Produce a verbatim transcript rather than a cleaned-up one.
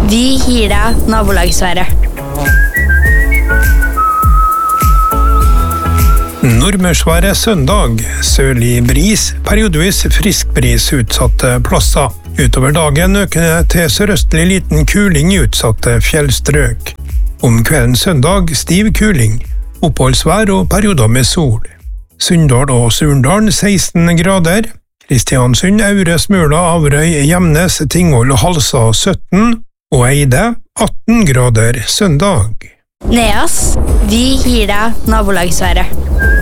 Vi gir deg nabolagsværet. Nordmørsværet søndag, sørlig bris, periodevis friskbris utsatte plasser. Utover dagen økende til sørøstlig liten kuling i utsatte fjellstrøk. Om kvelden søndag stiv kuling, oppholdsvær og perioder med sol. Sunndal og Surndalen seksten grader, Kristiansund, Aure, Smøla, Averøy, Gjemnes, Tingvoll og Halsa sytten, og Eide atten grader søndag. Neas, vi gir deg nabolagsværet.